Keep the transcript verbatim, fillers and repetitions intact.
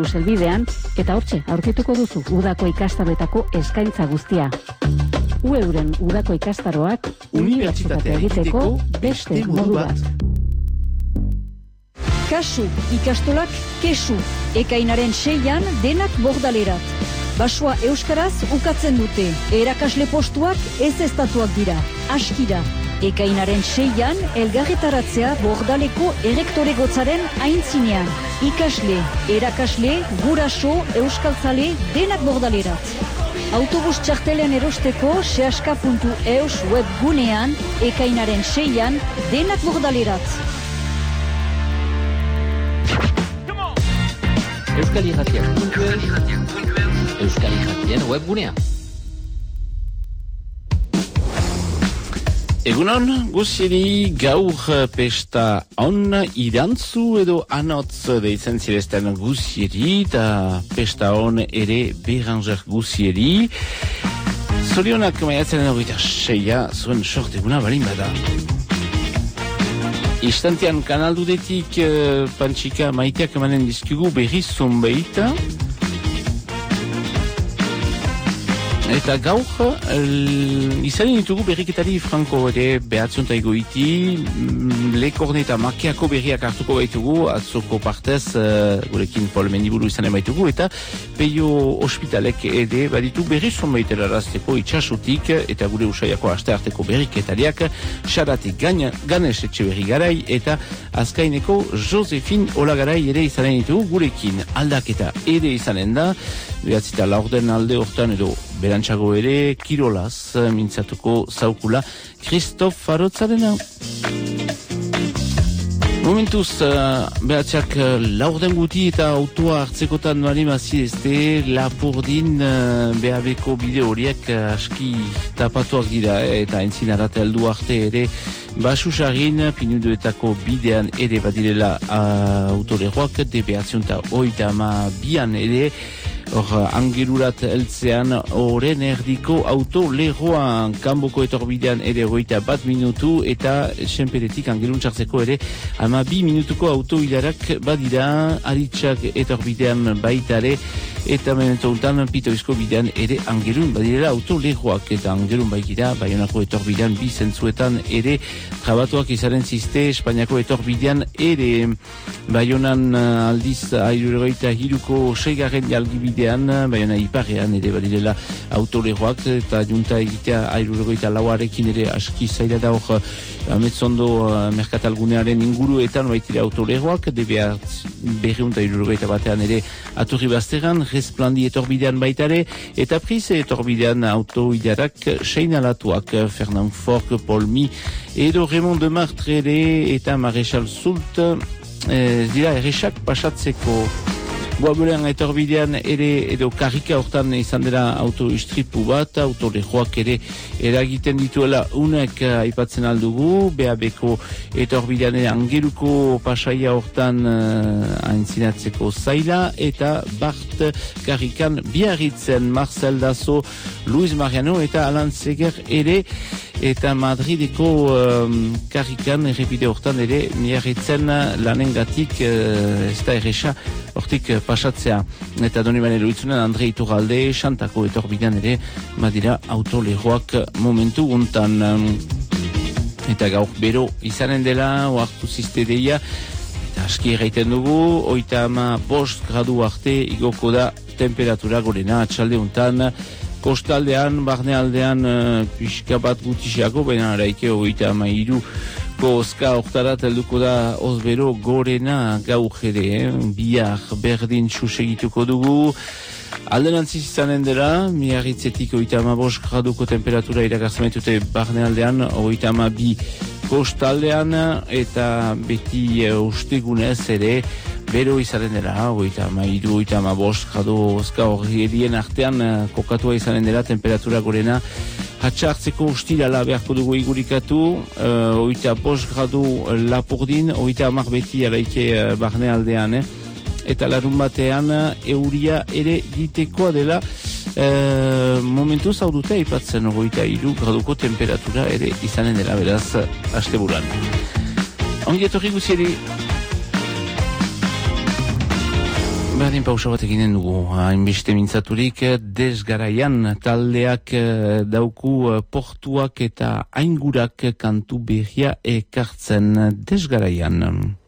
Elbidean, eta hortxe aurkituko duzu udako ikastaroetako eskaintza guztia. U euren udako ikastaroak unibertsitatea egiteko beste modu bat. Kasu, ikastolak kesu, ekainaren seian denak bordalerat. Basua euskaraz ukatzen dute, erakasle postuak ez estatuak dira, askira. Ekainaren seian, elgarretaratzea bordaleko errektore gotzaren aintzinean. Ikasle, erakasle, guraso, euskaltzale, denak bordalerat. Autobus txartelen erosteko sehaska puntu eus webgunean, ekainaren seian, denak bordalerat. Euskal Irratiak, Euskal Irratien webgunea. Egunon, guziri gaur pesta on irantzu edo anotz deitzen zirezten guziri, eta pesta on ere Beranger guziri. Zorionak maiatzen hogeita seia zuen sorte eguna balin bada. Istantean kanaldudetik uh, pantxika maiteak emanen dizkigu berriz zonbeita. Eta gaur, el, izanen ditugu berriketari franko ere behatzionta egoiti, lekorne eta makiako berriak hartuko baitugu, atzoko partez, uh, gurekin Paul Mendiburu izanen baitugu, eta peio ospitalek ere baditu berri zonbaitera razteko itxasotik, eta gure usaiako aste arteko berriketariak, xaratik Ganes etxe berri garai, eta azkaineko Josefin Olagarai ere izanen ditugu gurekin aldaketa ere izanen da, behatzita laurden alde hortan edo berantxago ere kirolaz mintzatuko zaukula Kristof Farotzarena. Momentuz, uh, behatxak uh, laurden guti eta autoa hartzekotan bali mazi ezte Lapurdin uh, behabeko bide horiek uh, aski tapatuak dira eh, eta entzin arate aldu arte ere basusagin pinuduetako bidean ere badirela uh, autoleroak de behatziunta oita ama bian ere hor angelurat eltzean oren erdiko auto leroan kanboko etorbidean ere goita bat minutu eta senperetik angelun txartzeko ere ama bi minutuko auto hilarak badira aritsak etorbidean baitare eta memento untan pitoizko bidean ere angelun badirela auto leroak eta angelun baikira baionako etorbidean bi zentzuetan ere trabatuak izaren ziste Espainiako etorbidean ere baionan aldiz airurogeita hiruko seigarren jalgibidean baiona iparrean ere badirela autoleroak eta junta egitea airurogeita lauarekin ere aski zaila da hor ametzondo uh, merkatalgunearen inguruetan baitire autoleroak de berreunta airurogeita batean ere aturri bazteran resplandi etorbidean baitare eta prize etorbidean auto hilarak seinalatuak Fernand Fork, Paul Mi edo Raymond de Martre ere eta Marechal Zult eh, dira erresak pasatzeko Guabulean etorbidean ere edo karrika hortan izan dela autoistripu bat, autoleroak ere eragiten dituela unek aipatzen aldugu, B A Bko etorbidean ere angeluko pasaia hortan uh, aintzinatzeko zaila, eta Bart karrikan biarritzen Marcel Dazo, Luis Mariano eta Alan Seger ere, eta Madrideko um, karrikan errepide hortan ere miarritzen lanengatik uh, ez da erresa hortik pasatzea. Eta doni bane loitzunen Andre Iturralde, Xantako etorbidean ere badira autoleroak momentu untan. Eta gaur bero izanen dela, oartu ziste deia, eta aski erraiten dugu, oita ama bost gradu arte igoko da temperatura gorena atxalde untan. Kostaldean, barnealdean uh, pixka bat gutixako, baina araike oita ama iru Ozka oktarat helduko da ozbero gorena gaur ere, eh? Bihar berdin susegituko dugu. Alderantziz izanen dela, miarritzetik oita ama bost graduko temperatura iragartzametute barnealdean, oita ama bi kostaldean, eta beti uh, ustegunez ere, bero izanen dela, oita ama iru, oita ama bost gradu ozka horrien artean uh, kokatua izanen dela temperatura gorena. Hatxartzeko ustilala beharko dugu igurikatu, uh, oita bost gradu Lapurdin, oita amar beti araike uh, barne aldean, eh? Eta larun batean uh, euria ere ditekoa dela, uh, momentu zauduta ipatzen oita iru graduko temperatura ere izanen dela, beraz, haste buruan. Ongi etorri guzieri. Berdin pausa bat eginen dugu, hainbeste mintzaturik, desgaraian taldeak dauku portuak eta aingurak kantu berria ekartzen desgaraian.